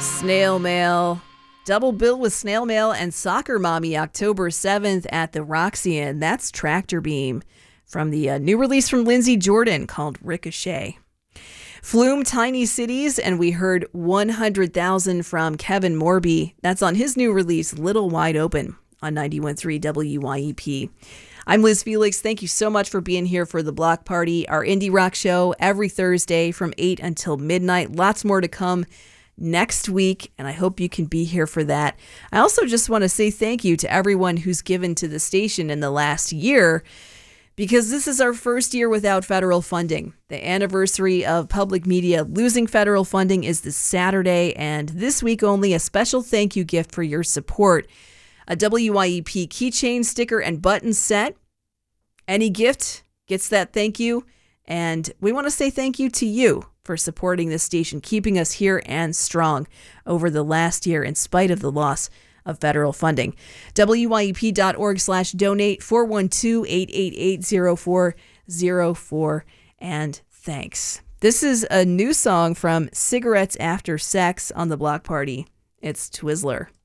Snail Mail. Double bill with Snail Mail and Soccer Mommy October 7th at the Roxy. That's Tractor Beam from the new release from Lindsey Jordan called Ricochet. Flume, Tiny Cities, and we heard 100,000 from Kevin Morby. That's on his new release, Little Wide Open, on 91.3 WYEP. I'm Liz Felix. Thank you so much for being here for the Block Party, our indie rock show every Thursday from 8 until midnight. Lots more to come next week, and I hope you can be here for that. I also just want to say thank you to everyone who's given to the station in the last year, because this is our first year without federal funding. The anniversary of public media losing federal funding is this Saturday, and this week only a special thank you gift for your support. A WYEP keychain, sticker, and button set. Any gift gets that thank you, and we want to say thank you to you for supporting this station, keeping us here and strong over the last year in spite of the loss of federal funding. WYEP.org/donate 412-888-0404. And thanks. This is a new song from Cigarettes After Sex on the Block Party. It's Twizzler.